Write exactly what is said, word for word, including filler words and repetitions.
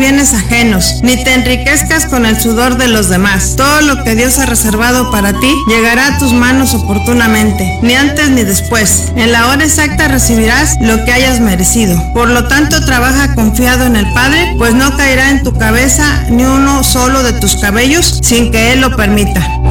bienes ajenos, ni te enriquezcas con el sudor de los demás. Todo lo que Dios ha reservado para ti llegará a tus manos oportunamente, ni antes ni después. En la hora exacta recibirás lo que hayas merecido. Por lo tanto, trabaja confiado en el Padre, pues no caerá en tu cabeza ni uno solo de tus cabellos sin que Él lo permita.